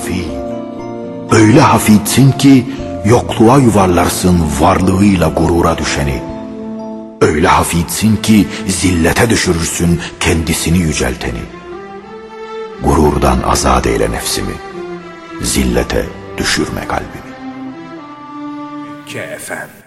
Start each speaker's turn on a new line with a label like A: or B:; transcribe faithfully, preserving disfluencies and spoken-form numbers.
A: hafi, öyle hafitsin ki yokluğa yuvarlarsın varlığıyla gurura düşeni. Öyle hafitsin ki zillete düşürürsün kendisini yücelteni. Gururdan azat eyle nefsimi, zillete düşürme kalbimi.
B: K F M